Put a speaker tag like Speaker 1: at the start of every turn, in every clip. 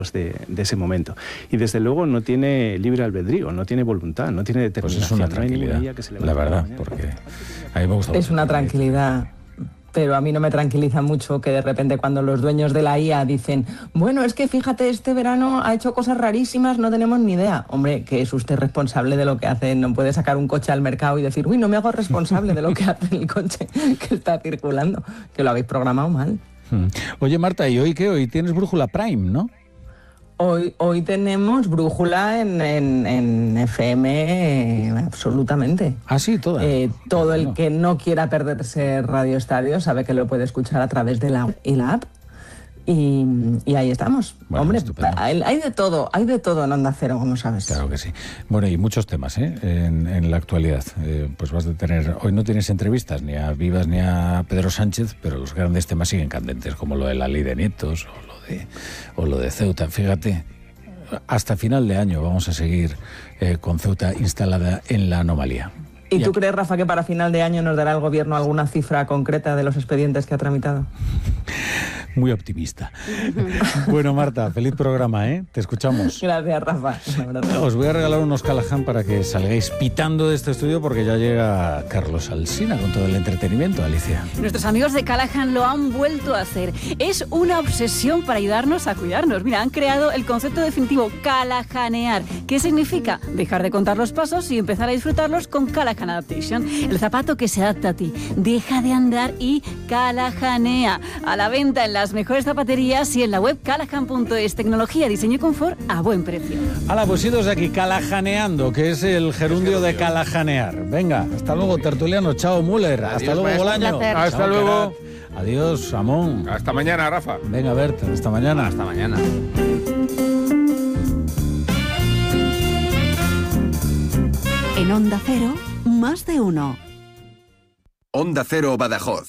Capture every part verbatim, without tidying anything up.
Speaker 1: De, de ese momento. Y desde luego no tiene libre albedrío, no tiene voluntad, no tiene determinación.
Speaker 2: Pues es una tranquilidad, no que se la verdad, porque a mí me gusta.
Speaker 3: Es una tranquilidad, pero a mí no me tranquiliza mucho que de repente cuando los dueños de la I A dicen, bueno, es que fíjate, este verano ha hecho cosas rarísimas, no tenemos ni idea. Hombre, que es usted responsable de lo que hace, no puede sacar un coche al mercado y decir, uy, no me hago responsable de lo que hace el coche que está circulando, que lo habéis programado mal.
Speaker 2: Hmm. Oye, Marta, ¿y hoy qué? Hoy tienes Brújula Prime, ¿no?
Speaker 3: Hoy, hoy tenemos Brújula en, en, en F M, eh, absolutamente.
Speaker 2: Ah, sí, toda.
Speaker 3: Eh, todo el que no quiera perderse Radio Estadio sabe que lo puede escuchar a través de la, y la app. Y, y ahí estamos. Bueno, hombre, hay, hay de todo, hay de todo en Onda Cero, como sabes.
Speaker 2: Claro que sí. Bueno, y muchos temas ¿eh? en, en la actualidad. Eh, pues vas a tener, hoy no tienes entrevistas ni a Vivas ni a Pedro Sánchez, pero los grandes temas siguen candentes, como lo de la ley de nietos o lo de, o lo de Ceuta. Fíjate, hasta final de año vamos a seguir eh, con Ceuta instalada en la anomalía.
Speaker 3: ¿Y tú crees, Rafa, que para final de año nos dará el gobierno alguna cifra concreta de los expedientes que ha tramitado?
Speaker 2: Muy optimista. Bueno, Marta, feliz programa, ¿eh? Te escuchamos.
Speaker 3: Gracias, Rafa.
Speaker 2: Os voy a regalar unos Callahan para que salgáis pitando de este estudio porque ya llega Carlos Alsina con todo el entretenimiento, Alicia.
Speaker 4: Nuestros amigos de Callahan lo han vuelto a hacer. Es una obsesión para ayudarnos a cuidarnos. Mira, han creado el concepto definitivo Callahanear. ¿Qué significa? Dejar de contar los pasos y empezar a disfrutarlos con Callahan Adaptation. El zapato que se adapta a ti. Deja de andar y Callahanea. A la venta en las mejores zapaterías y en la web callahan punto es. Tecnología, diseño y confort a buen precio.
Speaker 2: Hala, pues idos aquí Callahaneando, que es el gerundio de Callahanear. Venga, hasta luego, tertuliano. Chao, Müller. Adiós, hasta luego, Bolaño.
Speaker 5: Hasta Chao, luego.
Speaker 2: Carat. Adiós, Ramón.
Speaker 5: Hasta mañana, Rafa.
Speaker 2: Venga, Bert, hasta mañana.
Speaker 5: Hasta mañana.
Speaker 6: En Onda Cero, más de uno.
Speaker 7: Onda Cero Badajoz.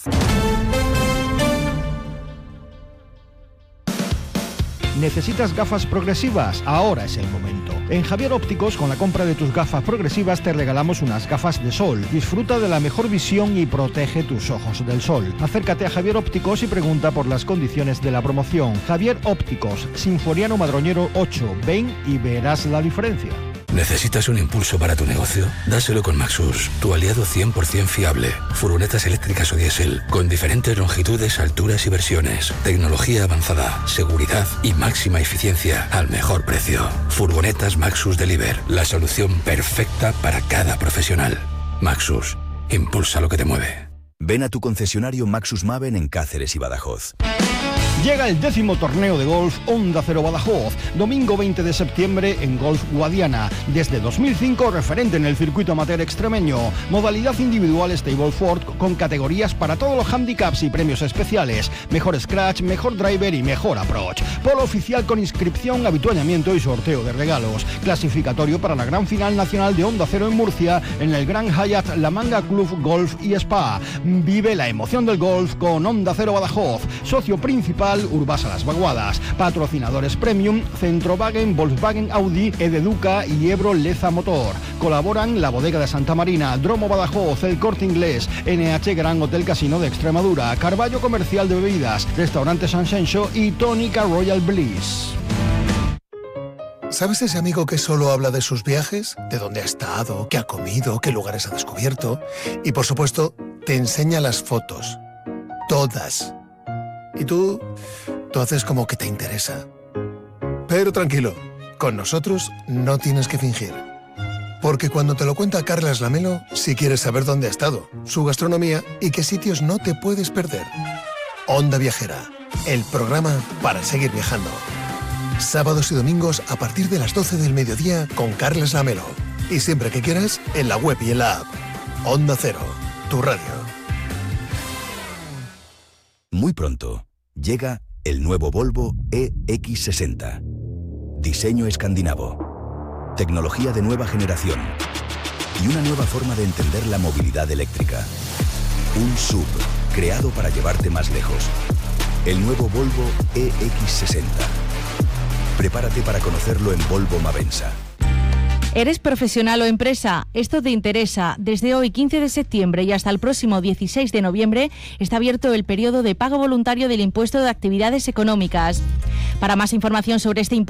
Speaker 8: ¿Necesitas gafas progresivas? Ahora es el momento. En Javier Ópticos, con la compra de tus gafas progresivas, te regalamos unas gafas de sol. Disfruta de la mejor visión y protege tus ojos del sol. Acércate a Javier Ópticos y pregunta por las condiciones de la promoción. Javier Ópticos, Sinforiano Madroñero ocho. Ven y verás la diferencia.
Speaker 9: ¿Necesitas un impulso para tu negocio? Dáselo con Maxus, tu aliado cien por ciento fiable. Furgonetas eléctricas o diésel, con diferentes longitudes, alturas y versiones. Tecnología avanzada, seguridad y máxima eficiencia al mejor precio. Furgonetas Maxus Deliver, la solución perfecta para cada profesional. Maxus, impulsa lo que te mueve.
Speaker 7: Ven a tu concesionario Maxus Maven en Cáceres y Badajoz.
Speaker 8: Llega el décimo torneo de golf Onda Cero Badajoz, domingo veinte de septiembre en Golf Guadiana. Desde dos mil cinco, referente en el circuito amateur extremeño. Modalidad individual Stableford con categorías para todos los handicaps y premios especiales. Mejor scratch, mejor driver y mejor approach. Polo oficial con inscripción, habituallamiento y sorteo de regalos. Clasificatorio para la gran final nacional de Onda Cero en Murcia en el Gran Hyatt La Manga Club Golf y Spa. Vive la emoción del golf con Onda Cero Badajoz. Socio principal Urbasa Las Vaguadas. Patrocinadores Premium, Centrowagen, Volkswagen Audi, Ededuca y Ebro Leza Motor. Colaboran la Bodega de Santa Marina, Dromo Badajoz, El Corte Inglés, N H Gran Hotel Casino de Extremadura, Carballo Comercial de Bebidas, Restaurante San Sencho y Tónica Royal Bliss.
Speaker 10: ¿Sabes ese amigo que solo habla de sus viajes? De dónde ha estado, qué ha comido, qué lugares ha descubierto. Y por supuesto, te enseña las fotos. Todas. Y tú, tú haces como que te interesa. Pero tranquilo, con nosotros no tienes que fingir. Porque cuando te lo cuenta Carlas Lamelo, sí quieres saber dónde ha estado, su gastronomía y qué sitios no te puedes perder. Onda Viajera, el programa para seguir viajando. Sábados y domingos a partir de las doce del mediodía con Carlas Lamelo. Y siempre que quieras, en la web y en la app. Onda Cero, tu radio.
Speaker 7: Muy pronto, llega el nuevo Volvo E X sesenta. Diseño escandinavo, tecnología de nueva generación y una nueva forma de entender la movilidad eléctrica. Un S U V creado para llevarte más lejos. El nuevo Volvo E X sesenta. Prepárate para conocerlo en Volvo Mavensa.
Speaker 11: ¿Eres profesional o empresa? Esto te interesa. Desde hoy, quince de septiembre y hasta el próximo dieciséis de noviembre, está abierto el periodo de pago voluntario del impuesto de actividades económicas. Para más información sobre este impuesto,